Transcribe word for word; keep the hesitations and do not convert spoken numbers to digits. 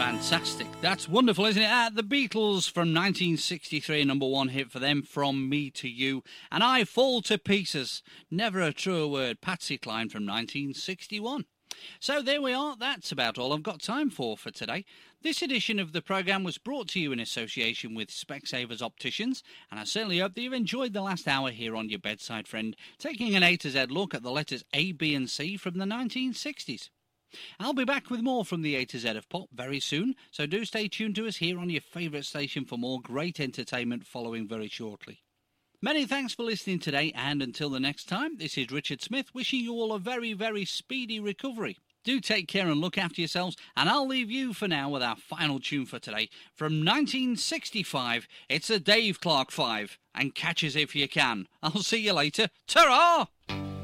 Fantastic. That's wonderful, isn't it? Uh, the Beatles from nineteen sixty-three, number one hit for them, From Me to You. And I Fall to Pieces. Never a truer word. Patsy Cline from nineteen sixty-one. So there we are. That's about all I've got time for for today. This edition of the programme was brought to you in association with Specsavers Opticians, and I certainly hope that you've enjoyed the last hour here on your bedside friend, taking an A to Z look at the letters A, B and C from the nineteen sixties. I'll be back with more from the A to Z of Pop very soon, so do stay tuned to us here on your favourite station for more great entertainment following very shortly. Many thanks for listening today, and until the next time, this is Richard Smith wishing you all a very, very speedy recovery. Do take care and look after yourselves, and I'll leave you for now with our final tune for today. From nineteen sixty-five, it's a Dave Clark five, and catch us if you can. I'll see you later. Ta-ra!